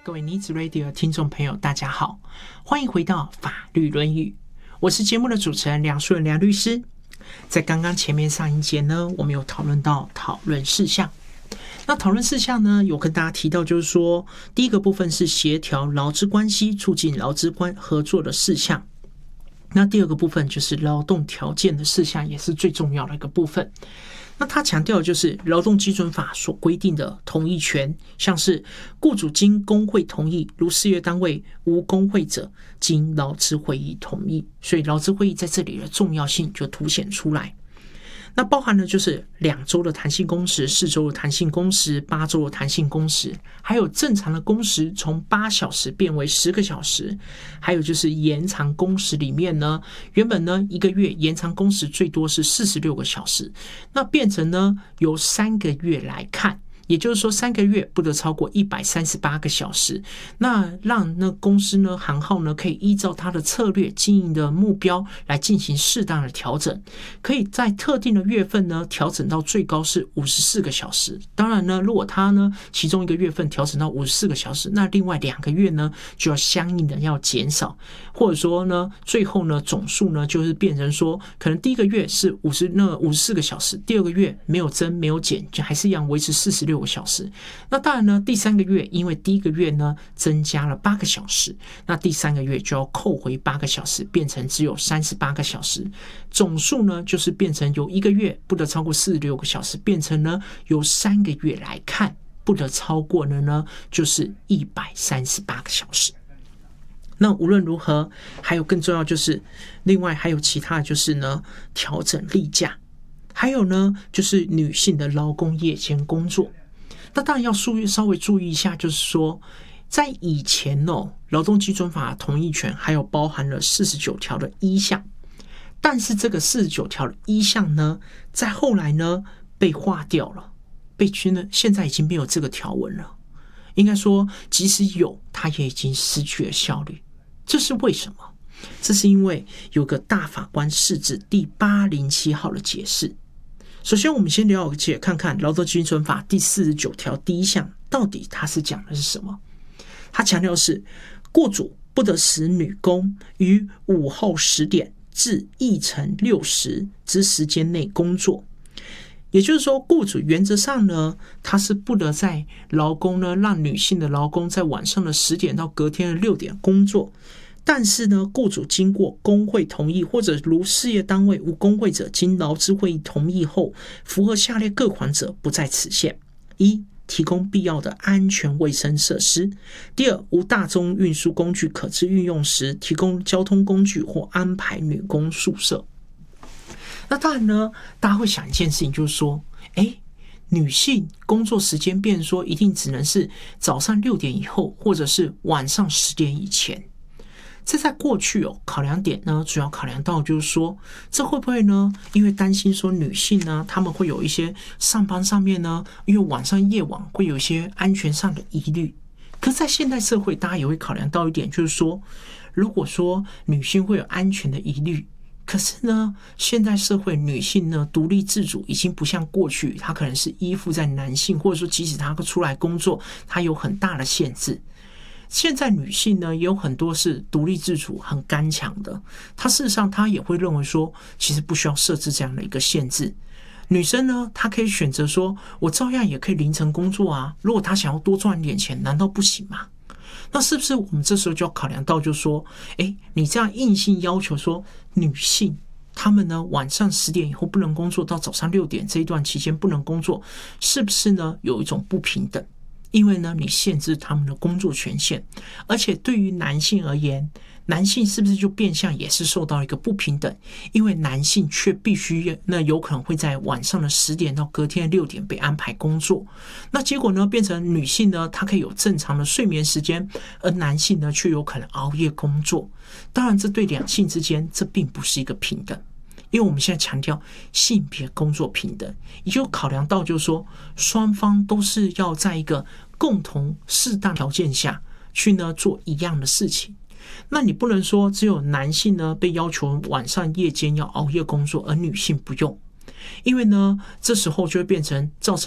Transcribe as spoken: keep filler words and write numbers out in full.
各位妮子 Radio 的听众朋友大家好，欢迎回到法律论语，我是节目的主持人梁淑仁梁律师。在刚刚前面上一节呢，我们有讨论到讨论事项，那讨论事项呢，有跟大家提到就是说，第一个部分是协调劳资关系，促进劳资关合作的事项，那第二个部分就是劳动条件的事项，也是最重要的一个部分。那他强调的就是劳动基准法所规定的同意权，像是雇主经工会同意，如事业单位无工会者，经劳资会议同意，所以劳资会议在这里的重要性就凸显出来。那包含了就是两周的弹性工时、四周的弹性工时、八周的弹性工时，还有正常的工时从八小时变为十个小时，还有就是延长工时里面呢，原本呢一个月延长工时最多是四十六个小时，那变成呢由三个月来看。也就是说，三个月不得超过一百三十八个小时，那让那公司呢、行号呢，可以依照它的策略、经营的目标来进行适当的调整，可以在特定的月份呢调整到最高是五十四个小时。当然呢，如果它呢其中一个月份调整到五十四个小时，那另外两个月呢就要相应的要减少，或者说呢，最后呢总数呢就是变成说，可能第一个月是五十那五十四个小时，第二个月没有增没有减，就还是一样维持四十六个小时。那当然呢，第三个月因为第一个月呢增加了八个小时，那第三个月就要扣回八个小时，变成只有三十八个小时。总数呢就是变成由一个月不得超过四十六个小时，变成呢由三个月来看不得超过的呢就是一百三十八个小时。那无论如何，还有更重要就是另外还有其他的就是呢调整例假，还有呢就是女性的劳工夜间工作。那当然要稍微注意一下，就是说在以前哦，劳动基准法同意权还有包含了四十九条的一项，但是这个四十九条的一项呢，在后来呢被划掉了，被区呢现在已经没有这个条文了。应该说，即使有，它也已经失去了效力。这是为什么？这是因为有个大法官释字第八零七号的解释。首先我们先了解看看劳动基准法第四十九条第一项到底它是讲的是什么。它强调的是雇主不得使女工于午后十点至翌晨六时之时间内工作。也就是说，雇主原则上呢，他是不得在劳工呢让女性的劳工在晚上的十点到隔天的六点工作。但是呢，雇主经过工会同意，或者如事业单位无工会者，经劳资会议同意后，符合下列各款者不在此限：一、提供必要的安全卫生设施；第二，无大众运输工具可资运用时，提供交通工具或安排女工宿舍。那当然呢，大家会想一件事情，就是说，哎，女性工作时间变成说一定只能是早上六点以后，或者是晚上十点以前。这在过去哦，考量点呢，主要考量到就是说，这会不会呢？因为担心说女性呢，她们会有一些上班上面呢，因为晚上夜晚会有一些安全上的疑虑。可是在现代社会，大家也会考量到一点，就是说，如果说女性会有安全的疑虑，可是呢，现代社会女性呢独立自主，已经不像过去，她可能是依附在男性，或者说即使她出来工作，她有很大的限制。现在女性呢，也有很多是独立自主、很刚强的。她事实上，她也会认为说，其实不需要设置这样的一个限制。女生呢，她可以选择说，我照样也可以凌晨工作啊。如果她想要多赚点钱，难道不行吗？那是不是我们这时候就要考量到，就是说，哎，你这样硬性要求说，女性她们呢晚上十点以后不能工作，到早上六点这一段期间不能工作，是不是呢有一种不平等？因为呢，你限制他们的工作权限，而且对于男性而言，男性是不是就变相也是受到一个不平等？因为男性却必须那有可能会在晚上的十点到隔天的六点被安排工作，那结果呢，变成女性呢，她可以有正常的睡眠时间，而男性呢，却有可能熬夜工作。当然，这对两性之间，这并不是一个平等。因为我们现在强调性别工作平等，也就考量到就是说，双方都是要在一个共同适当条件下去呢做一样的事情。那你不能说只有男性呢被要求晚上夜间要熬夜工作，而女性不用，因为呢这时候就会变成造成